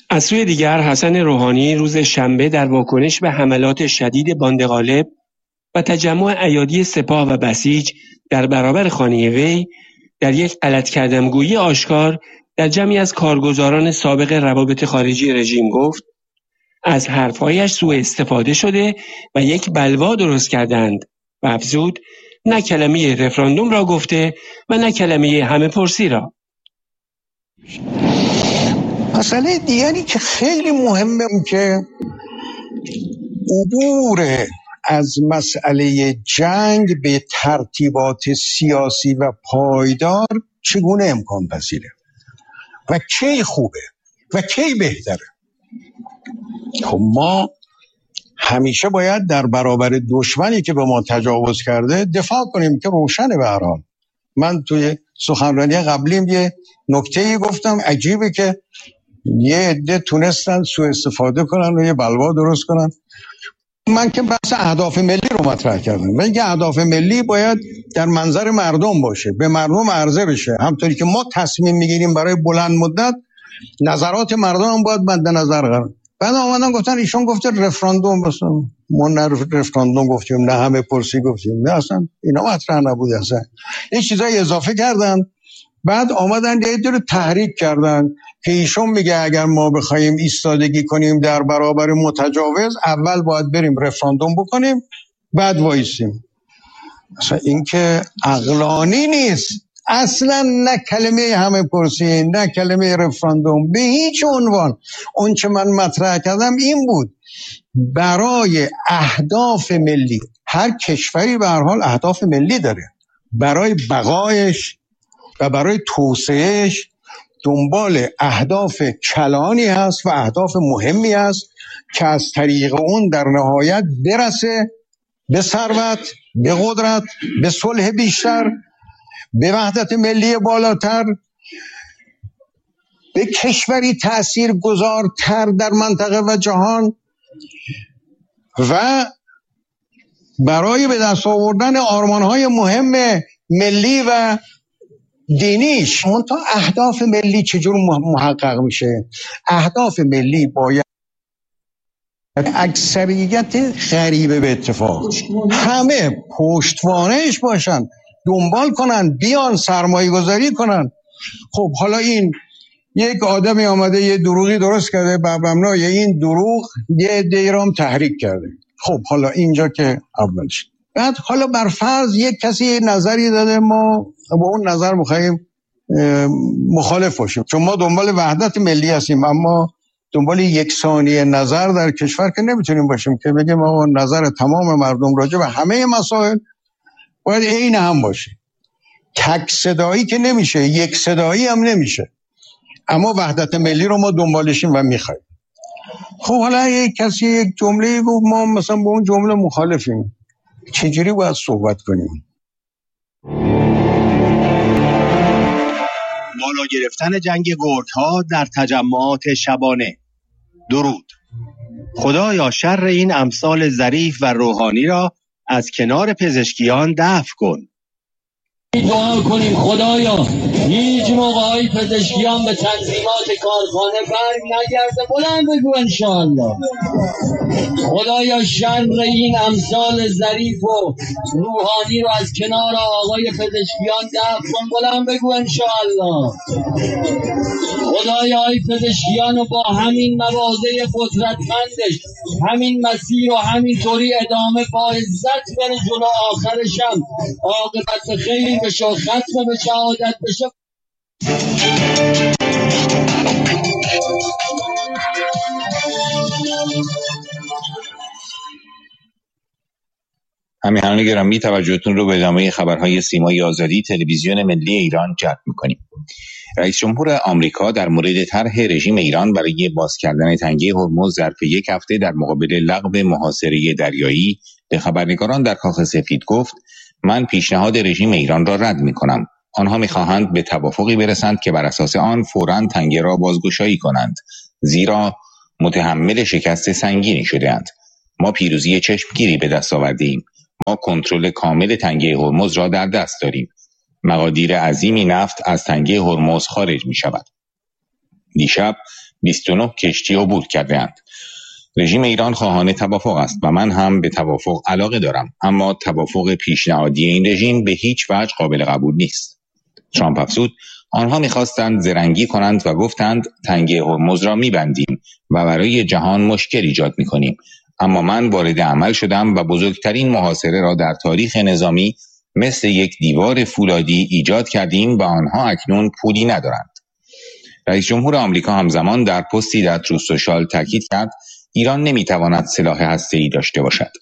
از سوی دیگر حسن روحانی روز شنبه در واکنش به حملات شدید باندغالب و تجمع ایادی سپاه و بسیج در برابر خانه وی در یک غلط کردمگویی آشکار در جمعی از کارگزاران سابق روابط خارجی رژیم گفت از حرفهایش سوء استفاده شده و یک بلوا درست کردند و افزود نه کلمه رفراندوم را گفته و نه کلمه همه پرسی را. مسئله دیگری که خیلی مهمه اون که عبور از مسئله جنگ به ترتیبات سیاسی و پایدار چگونه امکان پذیره و کی خوبه و کی بهتره. خب ما همیشه باید در برابر دشمنی که به ما تجاوز کرده دفاع کنیم که روشنه. به هر حال من توی سخنرانی قبلیم یه نکته‌ای گفتم عجیبه که یه عده تونستن سوء استفاده کنن و یه بلوا درست کنن. من که بحث اهداف ملی رو مطرح کردم. من که اهداف ملی باید در منظر مردم باشه، به مردم عرضه بشه. همطوری که ما تصمیم میگیریم برای بلند مدت، نظرات مردم هم باید مد نظر قرار. بعد آمدن گفتن ایشون گفته رفراندوم، مثلا ما نه رفراندوم گفتیم نه همه پرسی گفتیم، نه اصلا اینا مطرح نبود. اصلا این چیزای اضافه کردن. بعد آمدن یه جور تحریک کردن که ایشون میگه اگر ما بخوایم ایستادگی کنیم در برابر متجاوز اول باید بریم رفراندوم بکنیم بعد وایسیم. اصلا این که عقلانی نیست اصلا. نه کلمه همه پرسی نه کلمه رفراندوم به هیچ عنوان. اون چه من مطرح کردم این بود برای اهداف ملی. هر کشوری به هر حال اهداف ملی داره، برای بقایش و برای توسعهش دنبال اهداف کلانی هست و اهداف مهمی هست که از طریق اون در نهایت برسه به ثروت، به قدرت، به صلح بیشتر، به وحدت ملی بالاتر، به کشوری تأثیرگذارتر در منطقه و جهان و برای به دست آوردن آرمان‌های مهم ملی و دینیش. منتها اهداف ملی چجور محقق میشه؟ اهداف ملی باید اکثریت غریبه به اتفاق همه پشتوانهش باشن، دنبال کنن، بیان سرمایه گذاری کنن. خب حالا این یک آدمی آمده یه دروغی درست کرده، بر مبنای این دروغ یه عده‌ای رو هم تحریک کرده. خب حالا اینجا که اولش. بعد حالا بر فرض یک کسی نظری داده، ما با اون نظر می‌خوایم مخالف باشیم، چون ما دنبال وحدت ملی هستیم، اما دنبال یکسانی نظر در کشور که نمیتونیم باشیم که بگیم ما نظر تمام مردم راجع به همه مسائل باید عین هم باشه. تک صدایی که نمیشه، یک صدایی هم نمیشه، اما وحدت ملی رو ما دنبالشیم و میخوایم. خب حالا یک کسی یک جمله گفت ما مثلا با اون جمله مخالفیم، چجوری باید صحبت کنیم؟ بالا گرفتن جنگ گرگ‌ها در تجمعات شبانه. درود. خدایا شر این امثال ظریف و روحانی را از کنار پزشکیان دفع کن. دعا کنیم خدایا هیچ موقعی پزشکیان به تنظیمات کارخانه برگ نگرده. بلند بگو انشاءالله. خدایا شر این امثال ظریف و روحانی رو از کنار آقای پزشکیان دفع کن. بلند بگو انشاءالله. خدایا ای پزشکیان رو با همین مواضع قدرتمندش همین مسیر و همین طوری ادامه با عزت بره جلو، آخرش هم عاقبت خیر بشه و ختم به شهادت بشه. همراهان گرامی توجهتون رو به ادامه خبرهای سیمای آزادی تلویزیون ملی ایران جلب می‌کنیم. رئیس جمهور آمریکا در مورد طرح رژیم ایران برای باز کردن تنگه هرمز ظرف یک هفته در مقابل لغو محاصره دریایی به خبرنگاران در کاخ سفید گفت من پیشنهاد رژیم ایران را رد می‌کنم. آنها می‌خواهند به توافقی برسند که بر اساس آن فوراً تنگه را بازگشایی کنند، زیرا متحمل شکست سنگینی شده‌اند. ما پیروزی چشمگیری به دست آوردیم. ما کنترل کامل تنگه هرمز را در دست داریم. مقادیر عظیمی نفت از تنگه هرمز خارج می شود. دیشب 29 کشتی عبور کرده‌اند. رژیم ایران خواهان توافق است و من هم به توافق علاقه دارم، اما توافق پیشنهادی این رژیم به هیچ وجه قابل قبول نیست. ترامپ افزود آنها می‌خواستند زرنگی کنند و گفتند تنگه هرمز را می‌بندیم و برای جهان مشکل ایجاد می‌کنیم، اما من وارد عمل شدم و بزرگترین محاصره را در تاریخ نظامی مثل یک دیوار فولادی ایجاد کردیم و آنها اکنون پولی ندارند. رئیس جمهور آمریکا همزمان در پستی در تروث سوشال تاکید کرد ایران نمیتواند سلاح هسته‌ای داشته باشد.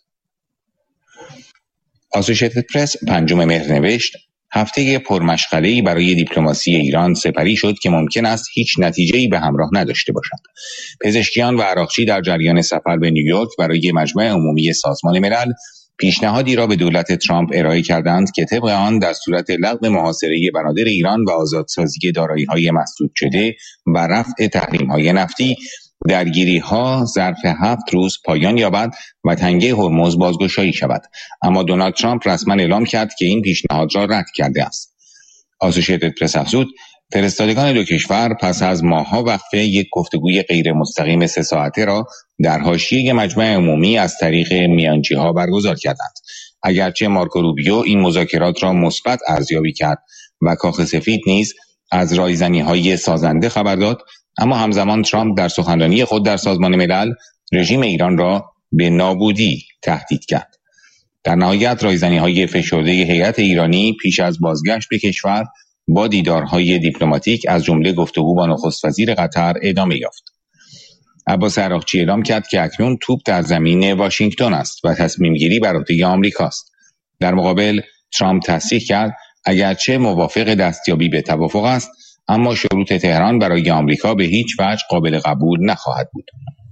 اسوسییتد پرس 5 مهر نوشت هفته پرمشغله‌ای برای دیپلماسی ایران سپری شد که ممکن است هیچ نتیجه‌ای به همراه نداشته باشد. پزشکیان و عراقچی در جریان سفر به نیویورک برای مجمع عمومی سازمان ملل پیشنهادی را به دولت ترامپ ارائه کردند که طبق آن در صورت لغو محاصره بنادر ایران و آزادسازی دارایی‌های مسدود شده و رفع تحریم‌های نفتی، درگیری‌ها ظرف 7 روز پایان یابد و تنگه هرمز بازگشایی شود، اما دونالد ترامپ رسما اعلام کرد که این پیشنهاد را رد کرده است. اسوسییتد پرس افزود فرستادگان دو کشور پس از ماه‌ها وقفه یک گفتگوی غیر مستقیم 3 ساعته را در حاشیه مجمع عمومی از طریق میانجی‌ها برگزار کردند. اگرچه مارکو روبیو این مذاکرات را مثبت ارزیابی کرد و کاخ سفید نیز از رایزنی‌های سازنده خبر داد، اما همزمان ترامپ در سخنرانی خود در سازمان ملل رژیم ایران را به نابودی تهدید کرد. در نهایت رایزنی‌های فشرده هیئت ایرانی پیش از بازگشت به کشور با دیدارهای دیپلماتیک از جمله گفتگو با نخست وزیر قطر ادامه یافت. عباس عراقچی اعلام کرد که اکنون توپ در زمین واشنگتن است و تصمیم گیری بر عهده آمریکاست. در مقابل ترامپ تصریح کرد اگرچه موافق دستیابی به توافق است، اما شروط تهران برای آمریکا به هیچ وجه قابل قبول نخواهد بود.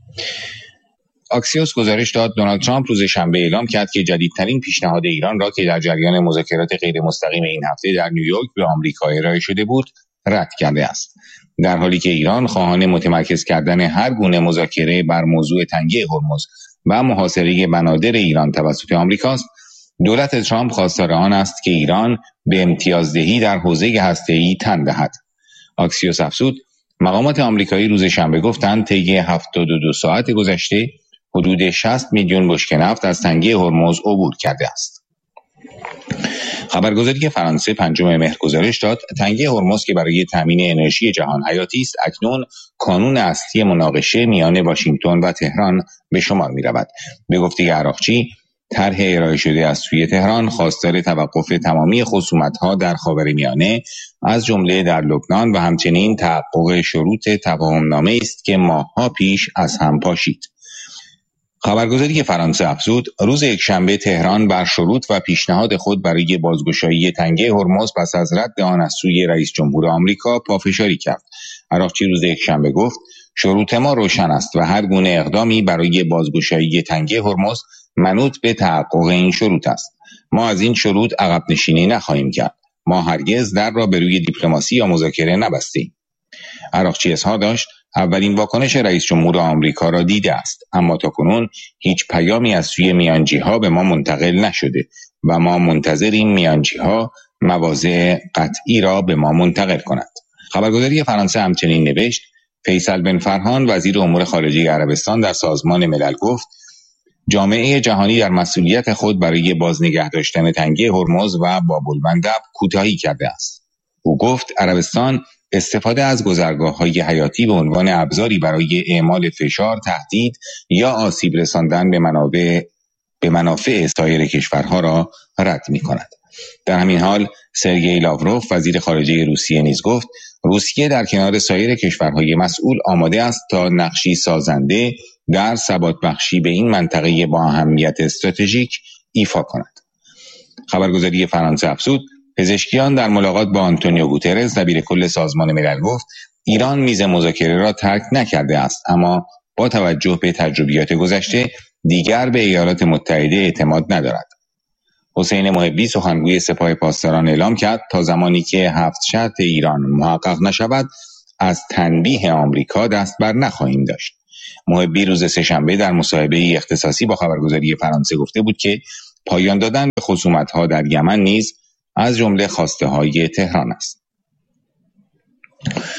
آکسیوس گزارش داد دونالد ترامپ روز شنبه اعلام کرد که جدیدترین پیشنهاد ایران را که در جریان مذاکرات غیر مستقیم این هفته در نیویورک به آمریکا ارائه شده بود رد کرده است، در حالی که ایران خواهان متمرکز کردن هر گونه مذاکره بر موضوع تنگه هرمز و محاصره بنادر ایران توسط آمریکاست. دولت ترامپ خواستار آن است که ایران به امتیازدهی در حوزه هسته‌ای تن دهد. آکسیوس افزود مقامات آمریکایی روز شنبه گفتند طی 72 ساعت گذشته حدود 60 میلیون بشکه نفت از تنگه هرمز عبور کرده است. خبرگزاری فرانسه 5 مهر گزارش داد تنگه هرمز که برای تامین انرژی جهان حیاتی است اکنون کانون اصلی مناقشه میان واشنگتن و تهران به شمار می‌رود. به گفته عراقچی طرح ارائه شده از سوی تهران خواستار توقف تمامی خصومت‌ها در خاورمیانه از جمله در لبنان و همچنین تحقق شروط تفاهم‌نامه است که ماه‌ها پیش از هم پاشید. خبرگزاری فرانسه افزود روز یکشنبه تهران بر شروط و پیشنهاد خود برای بازگشایی تنگه هرمز پس از رد آن از سوی رئیس جمهور آمریکا پافشاری کرد. عراقچی روز یکشنبه گفت شروط ما روشن است و هر گونه اقدامی برای بازگشایی تنگه هرمز منوط به تحقق این شروط است. ما از این شروط عقب نشینی نخواهیم کرد. ما هرگز در را به روی دیپلماسی یا مذاکره نبستیم. عراقچی اظهار داشت اولین واکنش رئیس جمهور آمریکا را دیده است، اما تاکنون هیچ پیامی از سوی میانجی‌ها به ما منتقل نشده و ما منتظریم میانجی‌ها مواضع قطعی را به ما منتقل کنند. خبرگزاری فرانسه همچنین نوشت فیصل بن فرحان وزیر امور خارجه عربستان در سازمان ملل گفت جامعه جهانی در مسئولیت خود برای بازنگه داشتن تنگه هرمز و باب المندب کوتاهی کرده است. او گفت عربستان استفاده از گذرگاه‌های حیاتی به عنوان ابزاری برای اعمال فشار، تهدید یا آسیب رساندن به منافع سایر کشورها را رد می‌کند. در همین حال سرگئی لاوروف وزیر خارجه روسیه نیز گفت روسیه در کنار سایر کشورهای مسئول آماده است تا نقشی سازنده در ثبات بخشی به این منطقه با اهمیت استراتژیک ایفا کند. خبرگزاری فرانسه افزود پزشکیان در ملاقات با آنتونیو گوترز دبیر کل سازمان ملل گفت ایران میز مذاکره را ترک نکرده است، اما با توجه به تجربیات گذشته دیگر به ایالات متحده اعتماد ندارد. حسین محبی سخنگوی سپاه پاسداران اعلام کرد تا زمانی که 7 شرط ایران محقق نشود از تنبیه آمریکا دست بر نخواهیم داشت. محبی روز سه‌شنبه در مصاحبه اختصاصی با خبرگزاری فرانسه گفته بود که پایان دادن به خصومت‌ها در یمن نیز از جمله خواسته های تهران است.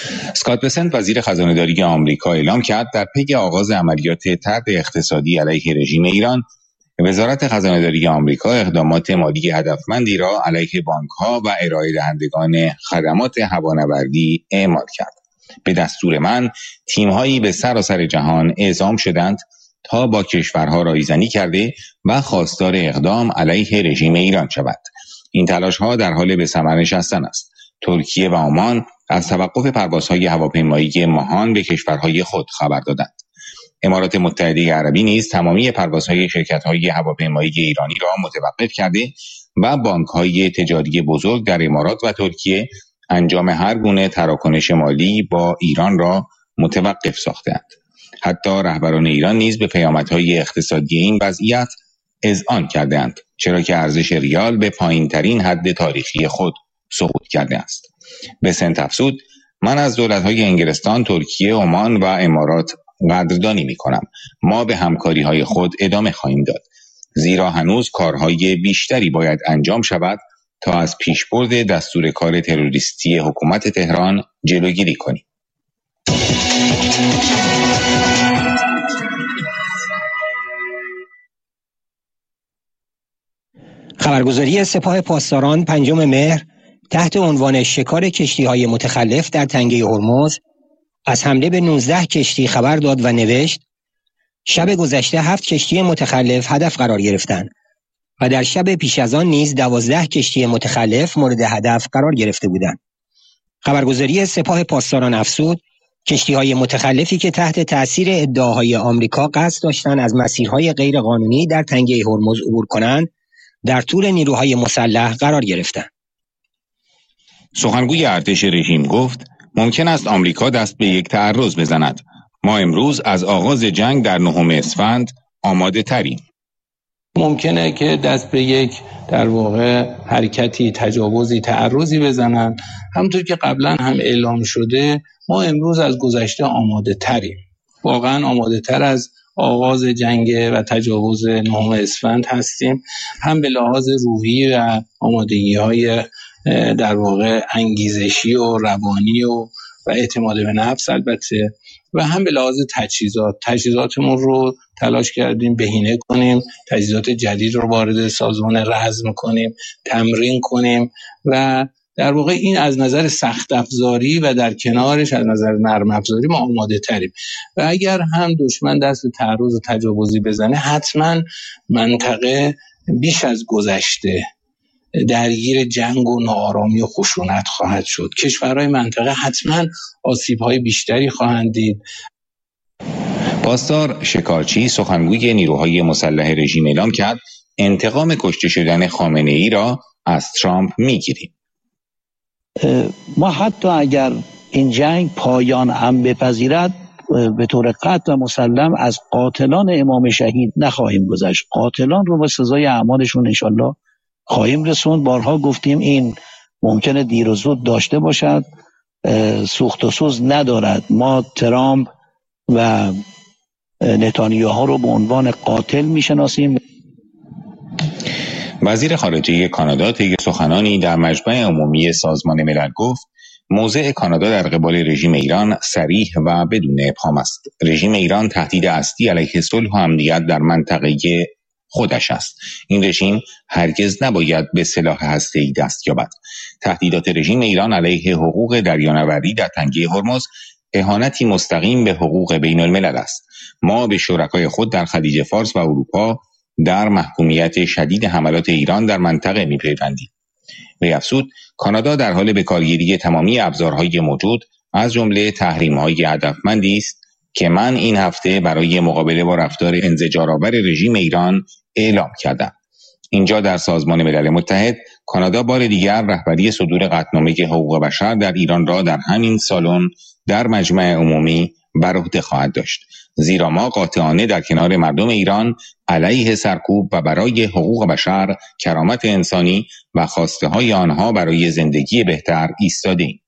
اسکات بسنت وزیر خزانه‌داری آمریکا اعلام کرد در پی آغاز عملیات طرد اقتصادی علیه رژیم ایران، وزارت خزانه‌داری آمریکا اقدامات مالی هدفمندی را علیه بانک‌ها و ارائه دهندگان خدمات هوانوردی اعمال کرد. به دستور من، تیم‌هایی به سراسر جهان اعزام شدند تا با کشورها رایزنی کرده و خواستار اقدام علیه رژیم ایران شود. این تلاش‌ها در حال به ثمر نشستن است. ترکیه و عمان از توقف پروازهای هواپیمایی ماهان به کشورهای خود خبر دادند. امارات متحده عربی نیز تمامی پروازهای شرکت‌های هواپیمایی ایرانی را متوقف کرده و بانک‌های تجاری بزرگ در امارات و ترکیه انجام هر گونه تراکنش مالی با ایران را متوقف ساختند. حتی رهبران ایران نیز به پیامدهای اقتصادی این وضعیت اذعان کردند، چرا که ارزش ریال به پایین‌ترین حد تاریخی خود سقوط کرده است. بسنت افزود: من از دولت‌های انگلستان، ترکیه، عمان و امارات قدردانی می‌کنم. ما به همکاری‌های خود ادامه خواهیم داد، زیرا هنوز کارهای بیشتری باید انجام شود تا از پیشبرد دستور کار تروریستی حکومت تهران جلوگیری کنیم. خبرگزاری سپاه پاسداران 5 مهر تحت عنوان شکار کشتی‌های متخلف در تنگه هرمز از حمله به 19 کشتی خبر داد و نوشت: شب گذشته 7 کشتی متخلف هدف قرار گرفتند و در شب پیش از آن نیز 12 کشتی متخلف مورد هدف قرار گرفته بودند. خبرگزاری سپاه پاسداران افزود: کشتی‌های متخلفی که تحت تأثیر ادعاهای آمریکا قصد داشتند از مسیرهای غیرقانونی در تنگه هرمز عبور کنند، در طول نیروهای مسلح قرار گرفتند. سخنگوی ارتش رژیم گفت: ممکن است آمریکا دست به یک تعرض بزند. ما امروز از آغاز جنگ در 9 اسفند آماده تریم. ممکنه که دست به یک در واقع حرکتی، تجاوزی، تعرضی بزنن. همونطور که قبلا هم اعلام شده، ما امروز از گذشته آماده تریم. واقعا آماده تر از آغاز جنگ و تجاوز 9 اسفند هستیم، هم به لحاظ روحی و آمادگی‌های در واقع انگیزشی و روانی و اعتماد به نفس البته، و هم به لحاظ تجهیزاتمون رو تلاش کردیم بهینه کنیم، تجهیزات جدید رو وارد سازمان رزم کنیم، تمرین کنیم و در واقع این از نظر سخت افزاری و در کنارش از نظر نرم افزاری ما آماده تریم. و اگر هم دشمن دست به تعرض و تجاوزی بزنه، حتما منطقه بیش از گذشته درگیر جنگ و ناآرامی و خشونت خواهد شد. کشورهای منطقه حتما آسیب‌های بیشتری خواهند دید. پاسدار شکارچی، سخنگوی نیروهای مسلح رژیم، اعلام کرد انتقام کشته شدن خامنه‌ای را از ترامپ می‌گیریم. ما حتی اگر این جنگ پایان هم بپذیرد، به طور قطع و مسلم از قاتلان امام شهید نخواهیم گذشت. قاتلان رو به سزای اعمالشون انشالله خواهیم رسوند. بارها گفتیم این ممکنه دیر و زود داشته باشد، سوخت و سوز ندارد. ما ترامپ و نتانیاهو رو به عنوان قاتل میشناسیم. وزیر خارجه کانادا طی سخنانی در مجمع عمومی سازمان ملل گفت موضع کانادا در قبال رژیم ایران صریح و بدون ابهام است. رژیم ایران تهدید اصلی علیه صلح و امنیت در منطقه خودش است. این رژیم هرگز نباید به سلاح هسته‌ای دست یابد. تهدیدات رژیم ایران علیه حقوق دریانوردی در تنگه هرمز اهانتی مستقیم به حقوق بین الملل است. ما به شرکای خود در خلیج فارس و اروپا در محکومیت شدید حملات ایران در منطقه می‌پیوندیم. وی افزود کانادا در حال بکارگیری تمامی ابزارهای موجود از جمله تحریم‌های هدفمندی است که من این هفته برای مقابله با رفتار انزجارآور رژیم ایران اعلام کردم. اینجا در سازمان ملل متحد کانادا بار دیگر رهبری صدور قطعنامه حقوق بشر در ایران را در همین سالن در مجمع عمومی بر عهده خواهد داشت، زیرا ما قاطعانه در کنار مردم ایران علیه سرکوب و برای حقوق بشر، کرامت انسانی و خواسته های آنها برای زندگی بهتر ایستادیم.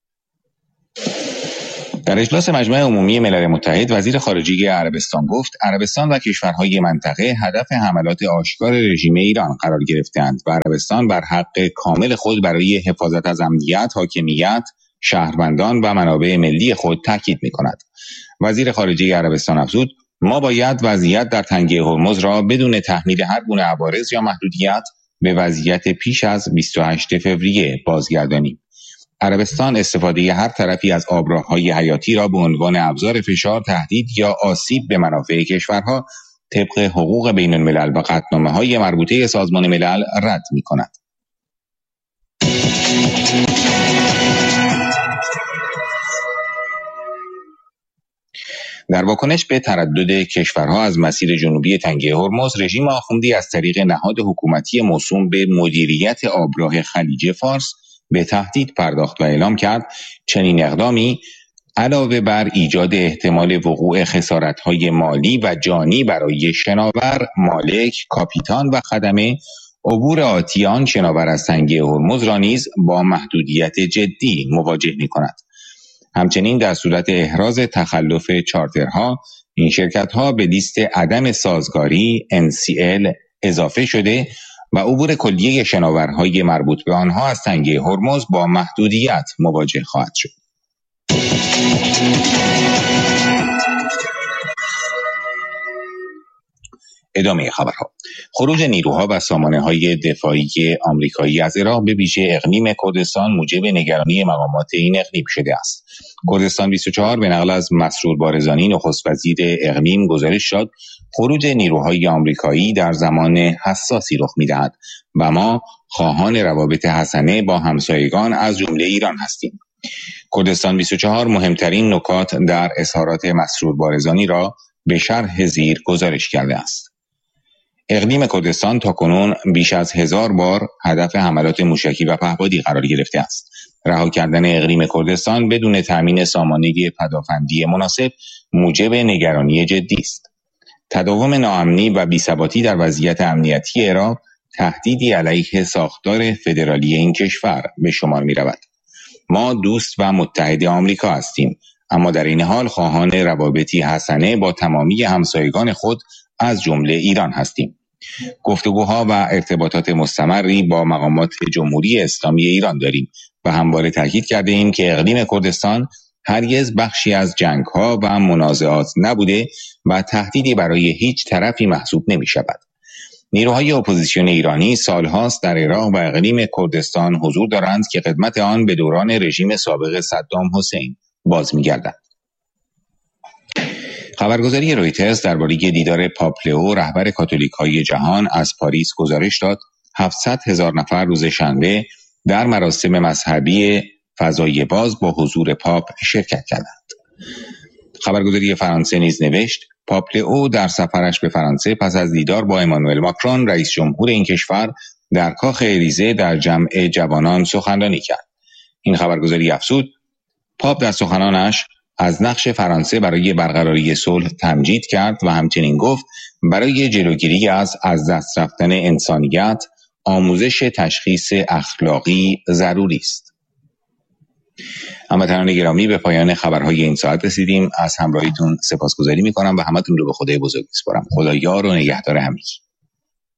در اجلاس مجمع عمومی ملل متحد وزیر خارجه عربستان گفت عربستان و کشورهای منطقه هدف حملات آشکار رژیم ایران قرار گرفتند و عربستان بر حق کامل خود برای حفاظت از امنیت، حاکمیت شهروندان و منابع ملی خود تاکید می‌کند. وزیر خارجه عربستان افزود: ما باید وضعیت در تنگه هرمز را بدون تحمیل هر گونه عوارض یا محدودیت به وضعیت پیش از 28 فوریه بازگردانیم. عربستان استفاده هر طرفی از آبراه‌های حیاتی را به عنوان ابزار فشار، تهدید یا آسیب به منافع کشورها طبق حقوق بین الملل و قطعنامه‌های مربوطه سازمان ملل رد می‌کند. در واکنش به تردد کشورها از مسیر جنوبی تنگه هرمز، رژیم آخوندی از طریق نهاد حکومتی موسوم به مدیریت آبراه خلیج فارس به تهدید پرداخت و اعلام کرد چنین اقدامی علاوه بر ایجاد احتمال وقوع خسارت‌های مالی و جانی برای شناور، مالک، کاپیتان و خدمه، عبور آتیان شناور از تنگه هرمز را نیز با محدودیت جدی مواجه می‌کند. همچنین در صورت احراز تخلف چارترها، این شرکت‌ها به لیست عدم سازگاری NCL اضافه شده و عبور کلیه شناورهای مربوط به آنها از تنگه هرمز با محدودیت مواجه خواهد شد. ادامه خبرها. خروج نیروها و سامانه‌های دفاعی آمریکایی از عراق به ویژه اقلیم کردستان موجب نگرانی مقامات این اقلیم شده است. کردستان 24 به نقل از مسرور بارزانی نخست وزیر اقلیم گزارش داد خروج نیروهای آمریکایی در زمان حساسی رخ می‌دهد و ما خواهان روابط حسنه با همسایگان از جمله ایران هستیم. کردستان 24 مهمترین نکات در اظهارات مسرور بارزانی را به شرح زیر گزارش کرده است. اقلیم کردستان تاکنون بیش از 1000 بار هدف حملات موشکی و پهپادی قرار گرفته است. رها کردن اقلیم کردستان بدون تامین سامانه پدافندی مناسب موجب نگرانی جدی است. تداوم ناامنی و بی‌ثباتی در وضعیت امنیتی عراق تهدیدی علیه ساختار فدرالی این کشور به شمار می‌رود. ما دوست و متحد آمریکا هستیم، اما در این حال خواهان روابطی حسنه با تمامی همسایگان خود از جمله ایران هستیم. گفتگوها و ارتباطات مستمری با مقامات جمهوری اسلامی ایران داریم و همواره تاکید کرده ایم که اقلیم کردستان هرگز بخشی از جنگ‌ها و منازعات نبوده و تهدیدی برای هیچ طرفی محسوب نمی‌شود. نیروهای اپوزیسیون ایرانی سالهاست در عراق و اقلیم کردستان حضور دارند که خدمت آن به دوران رژیم سابق صدام حسین باز می‌گردد. خبرگزاری رویترز درباره دیدار پاپ لئو رهبر کاتولیک‌های جهان از پاریس گزارش داد 700,000 نفر روز شنبه در مراسم مذهبی فضای باز با حضور پاپ شرکت کردند. خبرگزاری فرانسه نیز نوشت پاپ لئو در سفرش به فرانسه پس از دیدار با امانوئل ماکرون رئیس جمهور این کشور در کاخ الیزه در جمع جوانان سخنرانی کرد. این خبرگزاری افزود پاپ در سخنانش از نقش فرانسه برای برقراری صلح تمجید کرد و همچنین گفت برای جلوگیری از دست رفتن انسانیت آموزش تشخیص اخلاقی ضروری است. هموطنان گرامی، به پایان خبرهای این ساعت رسیدیم. از همراهیتون سپاسگزاری میکنم و همتون رو به خدای بزرگ میسپارم. خدا یار و نگهدار همگی.